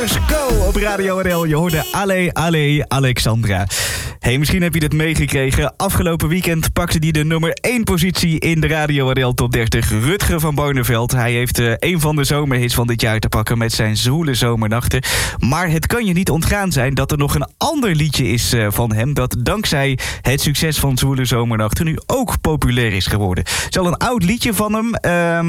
Go op Radio NL. Je hoorde Allee Alexandra. Hey, misschien heb je dit meegekregen. Afgelopen weekend pakte hij de nummer 1 positie in de Radio NL Top 30. Rutger van Barneveld. Hij heeft een van de zomerhits van dit jaar te pakken met zijn zwoele zomernachten. Maar het kan je niet ontgaan zijn dat er nog een ander liedje is van hem, dat dankzij het succes van zwoele zomernachten nu ook populair is geworden. Het is al een oud liedje van hem.